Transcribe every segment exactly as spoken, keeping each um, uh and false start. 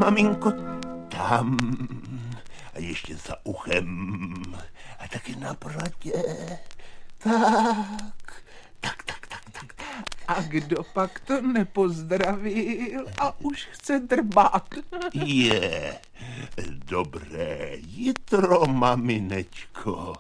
maminko, tam. A ještě za uchem. A taky na bradě. Tak, tak, tak, tak, tak, tak. A kdo pak to nepozdravil a už chce drbát? Je, dobré jitro, maminečko.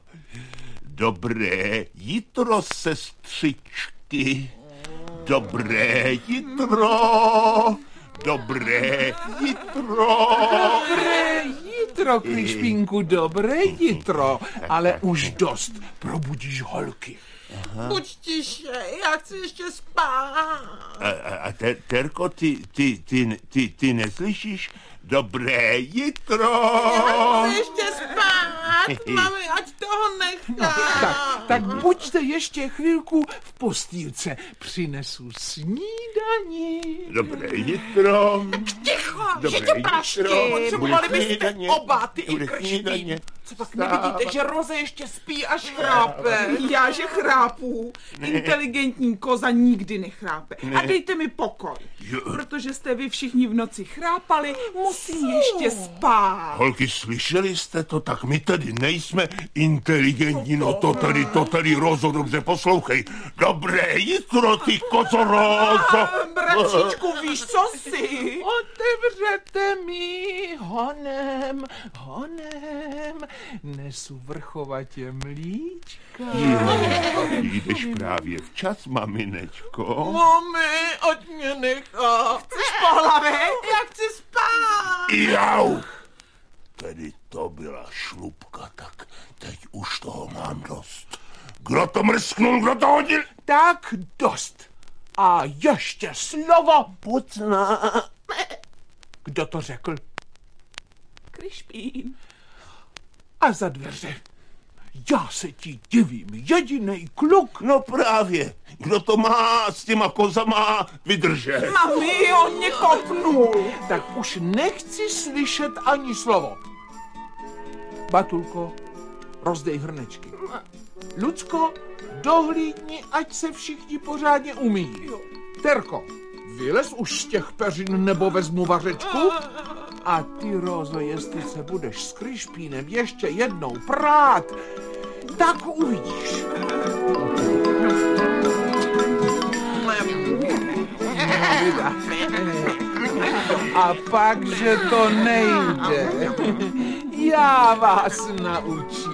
Dobré jitro, sestřičky. Dobré jitro. Dobré jitro. Dobré jitro, Krišpínku, dobré jitro. Ale už dost, probudíš holky. Buď tiše, já chci ještě spát. A, a, a te, Terko, ty, ty, ty, ty, ty neslyšíš? Dobré jitro. Já chci ještě spát, mami, ať toho nechá. Tak, tak buďte ještě chvilku v postýlce. Přinesu snídani. Dobré jitro. Ticho, Dobré že tě prašky. jitro. Potřebovali Bude byste snídaně. oba, ty i Bude Krišpín. snídaně. Co pak nevidíte, že Roze ještě spí až chrápe? Já, že chrápu. Inteligentní koza nikdy nechrápe. A dejte mi pokoj. Protože jste vy všichni v noci chrápali, musím ještě spát. Holky, slyšeli jste to? Tak my tady nejsme inteligentní, no to tady, to tady, Rozo, dobře poslouchej. Dobré jitro, ty kozo, Rozo. Bratříčku, víš, co jsi? Otevřete mi honem, honem, nesu vrchovatě mlíčka. Jdeš právě včas, maminečko. Mami, ať mě nechá. Chceš pohlavek? Já chci spát. Jau! Tedy to byla šlupka, tak teď už toho mám dost. Kdo to mrsknul, kdo to hodil? Tak dost. A ještě slovo pucna. Kdo to řekl? Krišpín. A za dveře. Já se ti divím, jedinej kluk. No právě, kdo to má s těma kozama vydržet? Mami, on mě kopnul. Tak už nechci slyšet ani slovo. Batulko, rozdej hrnečky. Lucko, dohlídni, ať se všichni pořádně umíjí. Terko, vylez už z těch peřin, nebo vezmu vařečku. A ty, Rozo, jestli se budeš s Krišpínem ještě jednou prát, tak uvidíš. A pak, že to nejde. Já vás naučím.